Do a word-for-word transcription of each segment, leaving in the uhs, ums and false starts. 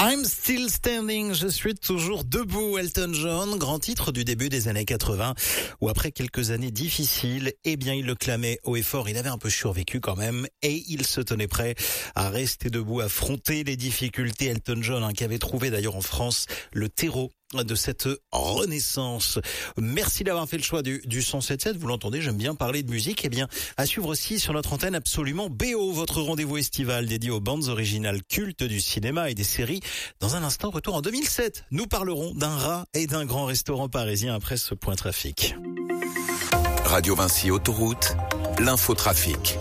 I'm still standing, je suis toujours debout, Elton John, grand titre du début des années quatre-vingts, où après quelques années difficiles, eh bien il le clamait haut et fort, il avait un peu survécu quand même, et il se tenait prêt à rester debout, à affronter les difficultés. Elton John, hein, qui avait trouvé d'ailleurs en France le terreau de cette renaissance. Merci d'avoir fait le choix du, du cent sept sept. Vous l'entendez, j'aime bien parler de musique. Eh bien, à suivre aussi sur notre antenne Absolument B O, votre rendez-vous estival dédié aux bandes originales cultes du cinéma et des séries. Dans un instant, retour en deux mille sept. Nous parlerons d'un rat et d'un grand restaurant parisien après ce point trafic. Radio Vinci Autoroute, l'infotrafic.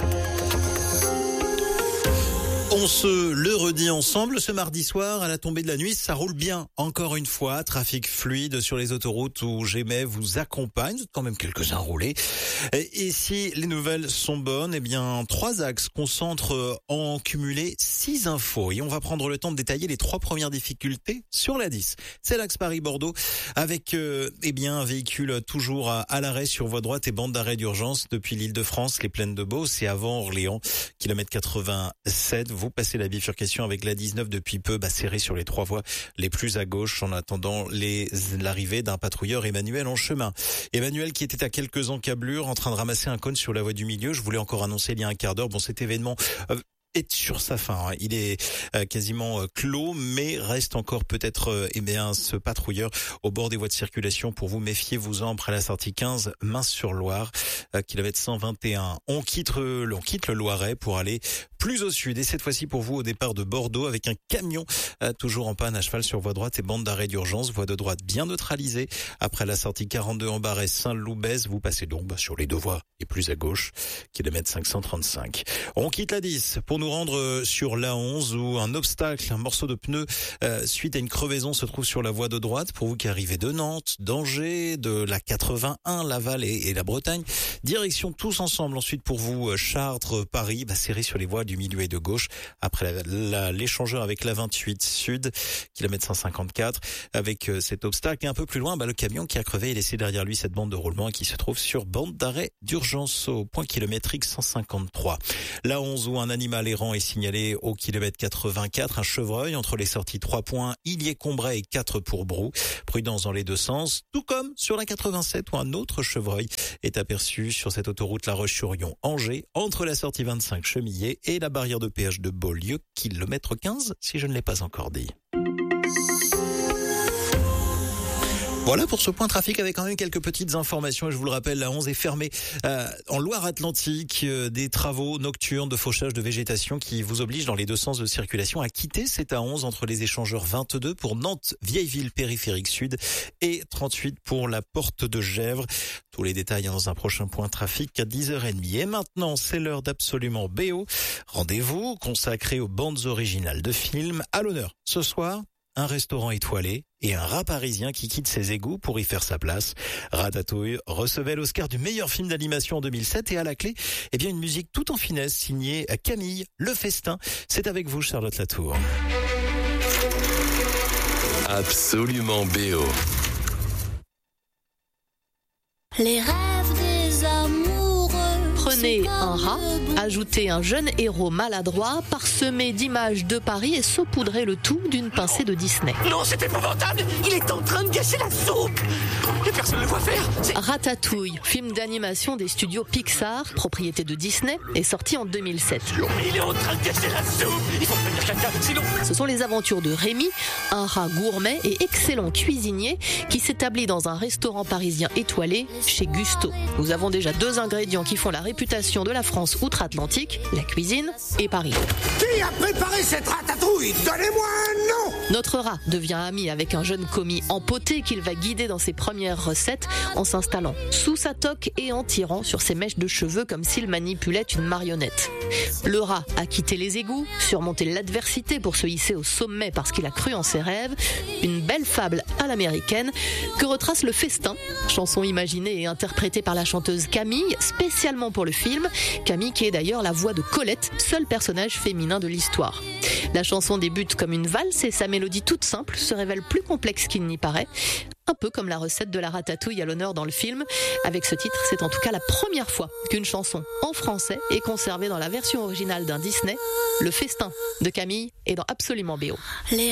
On se le redit ensemble ce mardi soir à la tombée de la nuit, ça roule bien encore une fois, trafic fluide sur les autoroutes où J'aimais vous accompagne, quand même quelques-uns roulés. Et, et si les nouvelles sont bonnes, eh bien trois axes concentrent en cumulé six infos et on va prendre le temps de détailler les trois premières difficultés sur la dix. C'est l'axe Paris-Bordeaux avec euh, eh bien un véhicule toujours à, à l'arrêt sur voie droite et bande d'arrêt d'urgence depuis l'Île-de-France, les Plaines de Beauce et avant Orléans, kilomètre quatre-vingt-sept. Vous passez la bifurcation avec la dix-neuf depuis peu, bah, serré sur les trois voies les plus à gauche en attendant les, l'arrivée d'un patrouilleur Emmanuel en chemin. Emmanuel qui était à quelques encablures en train de ramasser un cône sur la voie du milieu. Je voulais encore annoncer il y a un quart d'heure. Bon, cet événement euh, est sur sa fin. Hein. Il est euh, quasiment euh, clos, mais reste encore peut-être euh, eh bien ce patrouilleur au bord des voies de circulation. Pour vous, méfiez-vous-en après la sortie quinze, Mins-sur-Loire, euh, kilomètre cent vingt et un. On quitte, euh, on quitte le Loiret pour aller plus au sud. Et cette fois-ci pour vous au départ de Bordeaux avec un camion euh, toujours en panne à cheval sur voie droite et bande d'arrêt d'urgence. Voie de droite bien neutralisée. Après la sortie quarante-deux en Barret, Saint-Loup-Bèze, vous passez donc bah, sur les deux voies et plus à gauche, kilomètre cinq cent trente-cinq. On quitte la dix pour nous rendre sur l'A onze où un obstacle, un morceau de pneu euh, suite à une crevaison se trouve sur la voie de droite. Pour vous qui arrivez de Nantes, d'Angers, de la quatre-vingt-un, Laval et, et la Bretagne, direction tous ensemble. Ensuite pour vous Chartres, Paris, bah, serré sur les voies du milieu et de gauche. Après la, la, l'échangeur avec la vingt-huit Sud, kilomètre cent cinquante-quatre, avec euh, cet obstacle. Et un peu plus loin, bah, le camion qui a crevé et laissé derrière lui cette bande de roulement et qui se trouve sur bande d'arrêt d'urgence au point kilométrique cent cinquante-trois. La onze où un animal errant est signalé au kilomètre quatre-vingt-quatre, un chevreuil entre les sorties trois points, Illier-Combray et quatre pour Brou. Prudence dans les deux sens, tout comme sur la quatre-vingt-sept où un autre chevreuil est aperçu sur cette autoroute La Roche-sur-Yon-Angers entre la sortie vingt-cinq Chemillé et la barrière de péage de Beaulieu, kilomètre quinze si je ne l'ai pas encore dit. Voilà pour ce point trafic avec quand même quelques petites informations. Et je vous le rappelle, la onze est fermée euh, en Loire-Atlantique. Euh, des travaux nocturnes de fauchage de végétation qui vous obligent dans les deux sens de circulation à quitter cette A onze entre les échangeurs vingt-deux pour Nantes, Vieilleville, périphérique sud et trente-huit pour la porte de Gesvres. Tous les détails dans un prochain point trafic à dix heures trente. Et maintenant, c'est l'heure d'Absolument B O. Rendez-vous consacré aux bandes originales de films. À l'honneur ce soir, un restaurant étoilé et un rat parisien qui quitte ses égouts pour y faire sa place. Ratatouille recevait l'Oscar du meilleur film d'animation en deux mille sept et à la clé, eh bien une musique tout en finesse signée Camille, Le Festin. C'est avec vous, Charlotte Latour. Absolument B O. Les rêves des amoureux. Prenez un rat, ajoutez un jeune héros maladroit, parsemé d'images de Paris et saupoudrez le tout d'une pincée de Disney. Non, c'est épouvantable! Il est en train de gâcher la soupe! Et personne ne le voit faire! C'est... Ratatouille, film d'animation des studios Pixar, propriété de Disney, est sorti en deux mille sept. Mais il est en train de gâcher la soupe! Il faut prévenir quelqu'un, sinon... Ce sont les aventures de Rémi, un rat gourmet et excellent cuisinier qui s'établit dans un restaurant parisien étoilé chez Gusto. Nous avons déjà deux ingrédients qui font la réputation de la France outre-Atlantique, la cuisine et Paris. Qui a préparé cette ratatouille? Donnez-moi un nom! Notre rat devient ami avec un jeune commis empoté qu'il va guider dans ses premières recettes en s'installant sous sa toque et en tirant sur ses mèches de cheveux comme s'il manipulait une marionnette. Le rat a quitté les égouts, surmonté l'adversité pour se hisser au sommet parce qu'il a cru en ses rêves. Une belle fable à l'américaine que retrace Le Festin, chanson imaginée et interprétée par la chanteuse Camille, spécialement pour le film. Camille qui est d'ailleurs la voix de Colette, seul personnage féminin de l'histoire. La chanson débute comme une valse et sa mélodie toute simple se révèle plus complexe qu'il n'y paraît. Un peu comme la recette de la ratatouille à l'honneur dans le film. Avec ce titre, c'est en tout cas la première fois qu'une chanson en français est conservée dans la version originale d'un Disney. Le Festin de Camille est dans Absolument B O. Les